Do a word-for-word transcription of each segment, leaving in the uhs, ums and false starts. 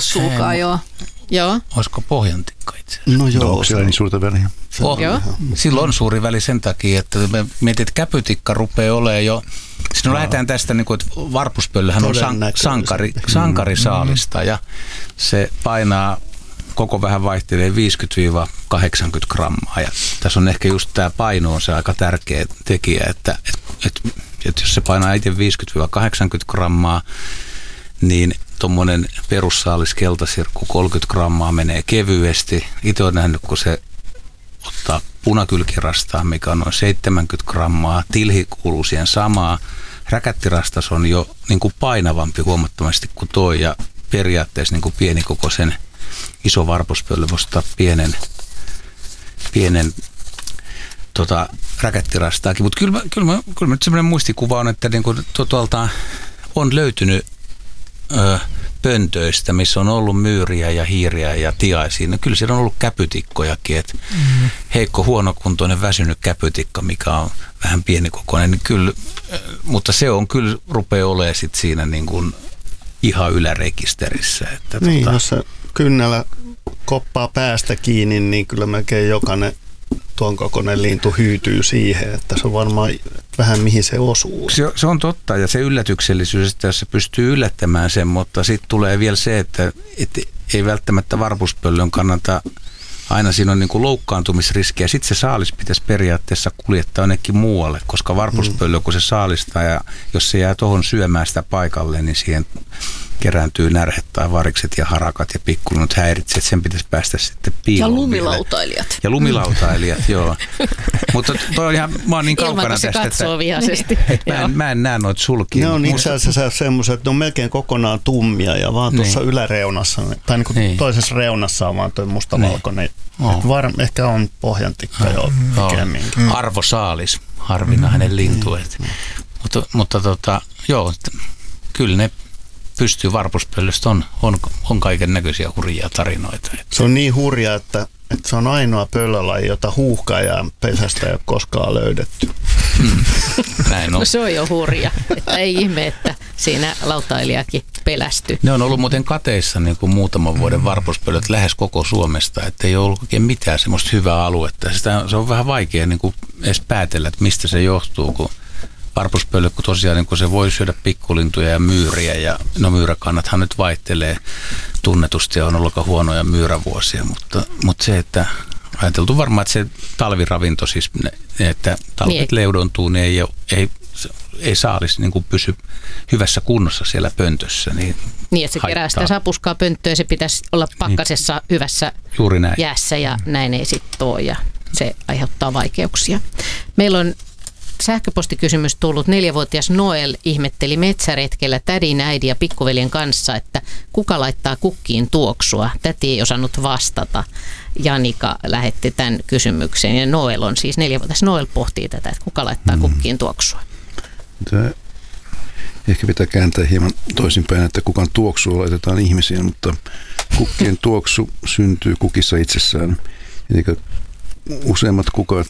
Tuoksuukaan, joo. Joo. Olisiko pohjantikka itse asiassa? No joo, no, onko siellä niin suurta väliä? Oh, silloin on suuri väli sen takia, että me mietit, että käpytikka rupeaa olemaan jo, sitten no. lähdetään tästä, niin kuin, että varpuspöllöhän on san, sankari, sankarisaalista ja se painaa, koko vähän vaihtelee viisikymmentä kahdeksankymmentä grammaa ja tässä on ehkä just tämä paino on se aika tärkeä tekijä, että, että, että, että jos se painaa itse viisikymmentä kahdeksankymmentä grammaa, niin tuommoinen perussaalis keltasirkku kolmekymmentä grammaa menee kevyesti. Itse olen nähnyt, kun se ottaa punakylkirastaa, mikä on noin seitsemänkymmentä grammaa. Tilhi kuuluu siihen samaa. Räkättirastas on jo niin kuin painavampi huomattavasti kuin tuo ja periaatteessa niin kuin pienikokoisen iso varpuspöllö voisi ottaa pienen, pienen tota, räkättirastaakin. Mutta kyllä, kyllä, kyllä nyt sellainen muistikuva on, että niin kuin tuolta on löytynyt Ö, pöntöistä, missä on ollut myyriä ja hiiriä ja tiaisia. No, kyllä siellä on ollut käpytikkojakin, että mm. heikko, huonokuntoinen, väsynyt käpytikka, mikä on vähän pienikokoinen, niin kyllä, mutta se on kyllä, rupeaa olemaan sit siinä niin kuin ihan ylärekisterissä. Että niin, tota, jos se kynnällä koppaa päästä kiinni, niin kyllä melkein jokainen tuon kokoinen lintu hyytyy siihen, että se on varmaan vähän mihin se osuu. Se, se on totta ja se yllätyksellisyys, että jos se pystyy yllättämään sen, mutta sitten tulee vielä se, että, että ei välttämättä varpuspöllön kannata, aina siinä on niin kuin loukkaantumisriski ja sitten se saalis pitäisi periaatteessa kuljettaa jonnekin muualle, koska varpuspöllö, kun se saalistaa ja jos se jää tuohon syömään sitä paikalle, niin siihen kerääntyy närhet tai varikset ja harakat ja pikkulinnut häiritset, sen pitäisi päästä sitten piiloon. Ja lumilautailijat. Vielä. Ja lumilautailijat, joo. Mutta toi on ihan, mä oon niin kaukana ilman, tästä, että katsoo vihaisesti. Että mä, en, mä en näe noita sulkia. Ne on itse asiassa semmoiset, että ne on melkein kokonaan tummia ja vaan tuossa niin. yläreunassa, tai niin kuin niin. toisessa reunassa on vaan tuo mustavalkoinen. Niin. Var, ehkä on pohjantikka oh. jo pikemminkin. Oh. Arvosaalis, harvinainen mm. lintu. Mm. Mutta, mutta tota, joo, kyllä ne pystyy varpuspöllöstä, on, on, on kaiken näköisiä hurjia tarinoita. Se on niin hurja, että, että se on ainoa pöllölaji, jota huuhkaajan pesästä ei ole koskaan löydetty. Mm. Näin on. No se on jo hurja. Että ei ihme, että siinä lautailijakin pelästyi. Ne on ollut muuten kateissa niin kuin muutaman vuoden varpuspöllöt lähes koko Suomesta, että ei ole ollut oikein mitään semmoista hyvää aluetta. Sitä, se on vähän vaikea niin kuin edes päätellä, että mistä se johtuu, kun varpuspöllö, kun tosiaan niin kun se voi syödä pikkulintuja ja myyriä, ja no myyräkannathan nyt vaihtelee tunnetusti ja on ollut huonoja myyrävuosia, mutta, mutta se, että ajateltu varmaan, että se talviravinto, siis ne, että talvet niin. leudontuu, niin ei, ei, ei saalis niin kuin pysy hyvässä kunnossa siellä pöntössä. Niin, niin että se haittaa. Kerää sitä sapuskaa pönttöä, se pitäisi olla pakkasessa niin. hyvässä jäässä ja mm. näin ei sitten ole ja se aiheuttaa vaikeuksia. Meillä on sähköpostikysymys tullut. Neljävuotias Noel ihmetteli metsäretkellä tädin, äidin ja pikkuveljen kanssa, että kuka laittaa kukkiin tuoksua. Täti ei osannut vastata. Janika lähetti tämän kysymyksen. Ja Noel on siis neljävuotias. Noel pohtii tätä, että kuka laittaa mm. kukkiin tuoksua. Tämä ehkä pitää kääntää hieman toisinpäin, että kukaan tuoksua laitetaan ihmisiin, mutta kukkien tuoksu syntyy kukissa itsessään. Eli useimmat kukat,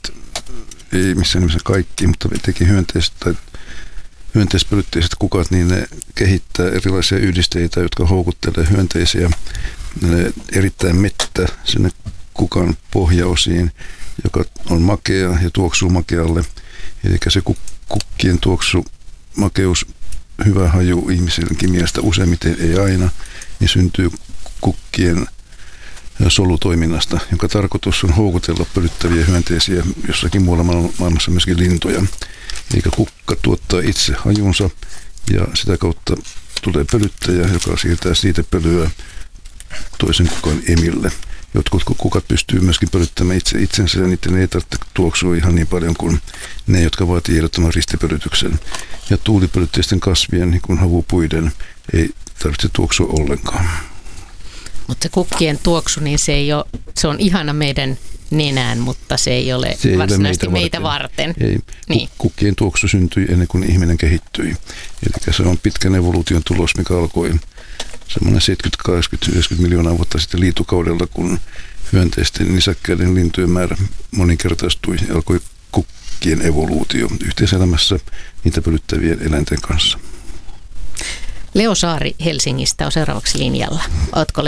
ei missään nimessä kaikki, mutta etenkin hyönteiset tai hyönteispölytteiset kukat, niin ne kehittää erilaisia yhdisteitä, jotka houkuttelee hyönteisiä. Ne erittäin mettä sinne kukan pohjaosiin, joka on makea ja tuoksuu makealle. Eli se kukkien tuoksu, makeus, hyvä haju ihmisenkin mielestä useimmiten, ei aina, niin syntyy kukkien solutoiminnasta, jonka tarkoitus on houkutella pölyttäviä hyönteisiä jossakin muualla maailmassa myöskin lintuja. Eli kukka tuottaa itse hajunsa ja sitä kautta tulee pölyttäjä, joka siirtää siitä pölyä toisen kukan emille. Jotkut kukat pystyy myöskin pölyttämään itse itsensä ja niiden ei tarvitse tuoksua ihan niin paljon kuin ne, jotka vaatii ehdottoman ristipölytyksen. Ja tuulipölytteisten kasvien, niin kuin havupuiden, ei tarvitse tuoksua ollenkaan. Mutta se kukkien tuoksu, niin se, ei ole, se on ihana meidän nenään, mutta se ei ole se ei varsinaisesti ole meitä, meitä varten. varten. Ei. Niin. Kukkien tuoksu syntyi ennen kuin ihminen kehittyi. Eli se on pitkän evoluution tulos, mikä alkoi semmoinen seitsemänkymmentä, kahdeksankymmentä, yhdeksänkymmentä miljoonaa vuotta sitten liitukaudella, kun hyönteisten nisäkkäiden lintujen määrä moninkertaistui ja alkoi kukkien evoluutio yhteiselämässä niitä pölyttävien eläinten kanssa. Leo Saari Helsingistä on seuraavaksi linjalla. Ootko